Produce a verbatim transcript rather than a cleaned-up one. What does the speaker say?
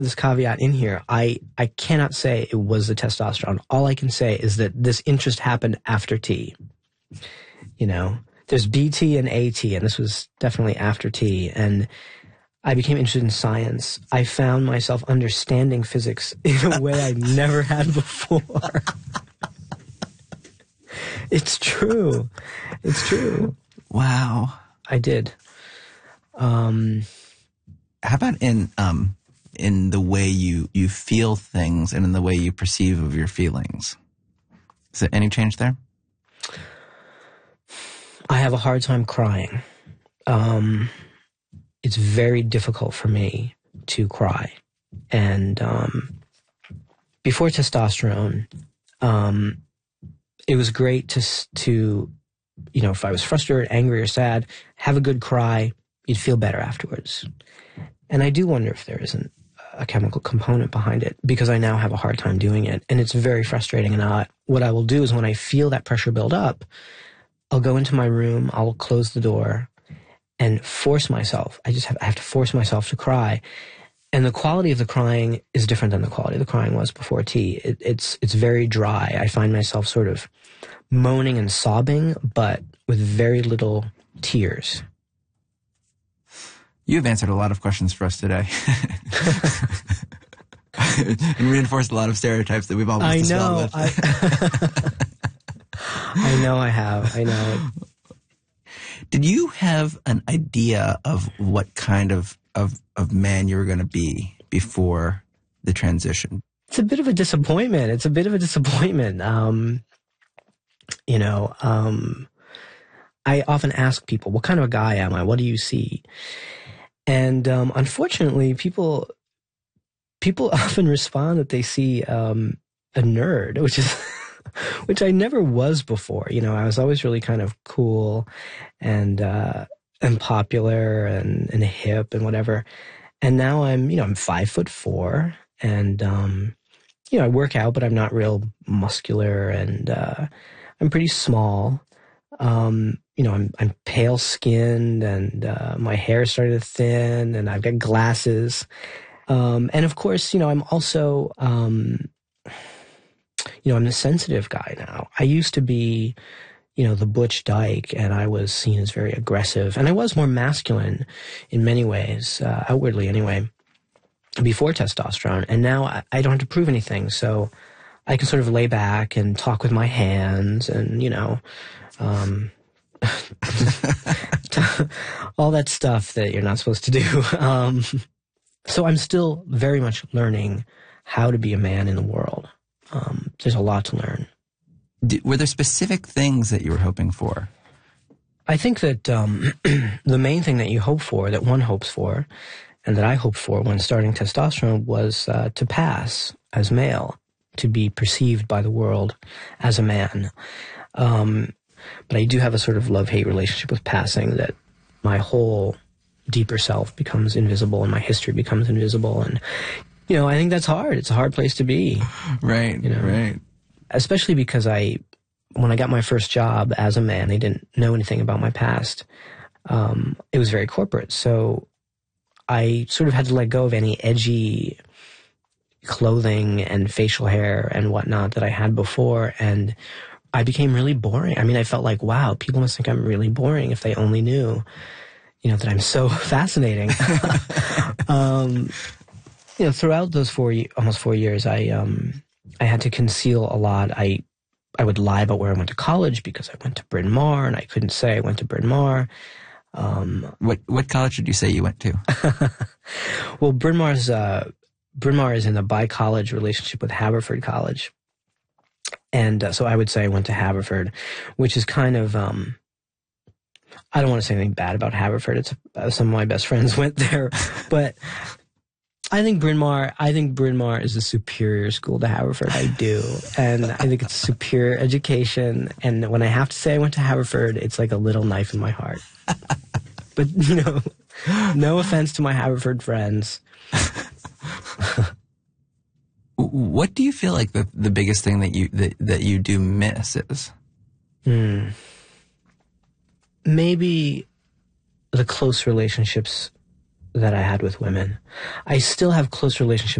this caveat in here. I, I cannot say it was the testosterone. All I can say is that this interest happened after T. You know, there's B T and A T, and this was definitely after T. And I became interested in science. I found myself understanding physics in a way I never had before. It's true. It's true. Wow. I did. Um, How about in um in the way you, you feel things and in the way you perceive of your feelings? Is there any change there? I have a hard time crying. Um, it's very difficult for me to cry. And um, before testosterone, um, it was great to, to, you know, if I was frustrated, angry, or sad, have a good cry, you'd feel better afterwards. And I do wonder if there isn't a chemical component behind it, because I now have a hard time doing it. And it's very frustrating. And I, what I will do is when I feel that pressure build up, I'll go into my room, I'll close the door and force myself. I just have, I have to force myself to cry. And the quality of the crying is different than the quality of the crying was before T. It, it's, it's very dry. I find myself sort of moaning and sobbing, but with very little tears. You've answered a lot of questions for us today. And reinforced a lot of stereotypes that we've almost I know. with. I, I know I have. I know. Did you have an idea of what kind of, of, of man you were going to be before the transition? It's a bit of a disappointment. It's a bit of a disappointment. Um, you know, um, I often ask people, what kind of a guy am I? What do you see? And um, unfortunately, people people often respond that they see um, a nerd, which is which I never was before. You know, I was always really kind of cool and uh, and popular and, and hip and whatever. And now I'm, you know, I'm five foot four, and um, you know, I work out, but I'm not real muscular, and uh, I'm pretty small. Um, you know, I'm, I'm pale skinned, and, uh, my hair started to thin, and I've got glasses. Um, and of course, you know, I'm also, um, you know, I'm a sensitive guy now. I used to be, you know, the butch dyke, and I was seen as very aggressive, and I was more masculine in many ways, uh, outwardly anyway, before testosterone. And now I, I don't have to prove anything. So I can sort of lay back and talk with my hands and, you know, Um, all that stuff that you're not supposed to do. Um, so I'm still very much learning how to be a man in the world. Um, there's a lot to learn. Did, were there specific things that you were hoping for? I think that um, the main thing that you hope for, that one hopes for, and that I hoped for when starting testosterone was uh, to pass as male, to be perceived by the world as a man. Um, But I do have a sort of love-hate relationship with passing, that my whole deeper self becomes invisible and my history becomes invisible. And, you know, I think that's hard. It's a hard place to be. Right, you know? right. Especially because I, when I got my first job as a man, they didn't know anything about my past. Um, it was very corporate. So I sort of had to let go of any edgy clothing and facial hair and whatnot that I had before. And I became really boring. I mean, I felt like, wow, people must think I'm really boring if they only knew, you know, that I'm so fascinating. um, you know, throughout those four, almost four years, I, um, I had to conceal a lot. I, I would lie about where I went to college because I went to Bryn Mawr, and I couldn't say I went to Bryn Mawr. Um, what, what college did you say you went to? Well, Bryn Mawr's, uh, Bryn Mawr is in a bi-college relationship with Haverford College. And uh, so I would say I went to Haverford, which is kind of, um, I don't want to say anything bad about Haverford. It's uh, some of my best friends went there, but I think Bryn Mawr, I think Bryn Mawr is a superior school to Haverford. I do. And I think it's superior education. And when I have to say I went to Haverford, it's like a little knife in my heart. But, you know, no offense to my Haverford friends. What do you feel like the, the biggest thing that you that, that you do miss is? Hmm. Maybe the close relationships that I had with women. I still have close relationships